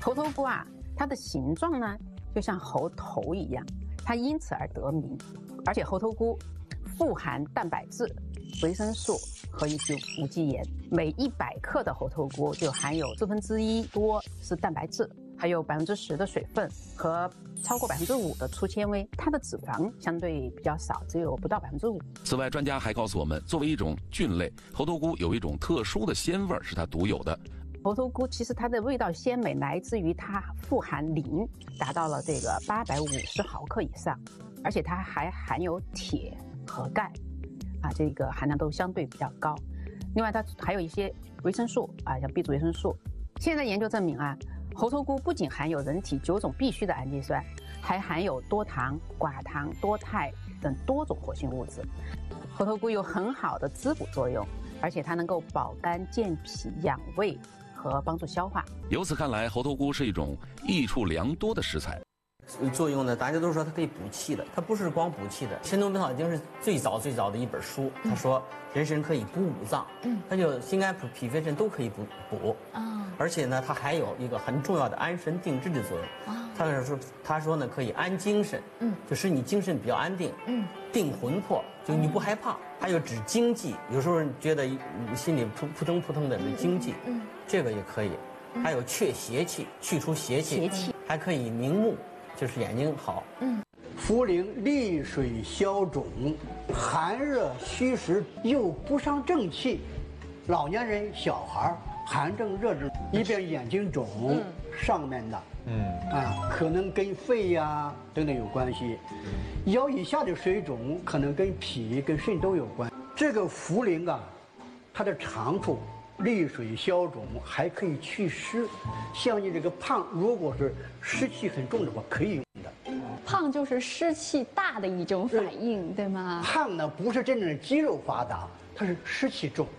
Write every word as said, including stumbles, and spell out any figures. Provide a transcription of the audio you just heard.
猴头菇啊，它的形状呢就像猴头一样，它因此而得名。而且猴头菇富含蛋白质、维生素和一些无机盐，每一百克的猴头菇就含有四分之一多是蛋白质，还有百分之十的水分和超过百分之五的粗纤维，它的脂肪相对比较少，只有不到百分之五。 此外，专家还告诉我们，作为一种菌类，猴头菇有一种特殊的鲜味是它独有的。 猴头菇其实它的味道鲜美来自于它富含磷，达到了这个八百五十毫克以上，而且它还含有铁和钙，啊，这个含量都相对比较高。另外，它还有一些维生素啊，像 B 族维生素。现在研究证明啊，猴头菇不仅含有人体九种必需的氨基酸，还含有多糖、寡糖、多肽等多种活性物质。猴头菇有很好的滋补作用，而且它能够保肝健脾、养胃和帮助消化。 由此看来，猴头菇是一种益处良多的食材。 作用呢，大家都说它可以补气的，它不是光补气的。《神农本草经》是最早最早的一本书，他说人参可以补五脏，嗯，它就心肝脾脾肺肾都可以补补啊。而且呢，它还有一个很重要的安神定志的作用啊。他说他说呢，可以安精神，嗯，就使你精神比较安定，嗯，定魂魄，就你不害怕。还有止惊悸，有时候觉得你心里扑扑腾扑腾的有惊悸，嗯，这个也可以。还有祛邪气，去除邪气，邪气还可以明目。就是眼睛好。嗯， 茯苓利水消肿，寒热虚实又不伤正气。老年人、小孩寒症、热症，一边眼睛肿，嗯、上面的，嗯啊，可能跟肺呀、啊、等等有关系。腰以下的水肿可能跟脾、跟肾都有关。这个茯苓啊，它的长处利水消肿，还可以祛湿。像你这个胖，如果是湿气很重的话，可以用的。 胖就是湿气大的一种反应，对吗？ 胖呢不是真正的肌肉发达，它是湿气重。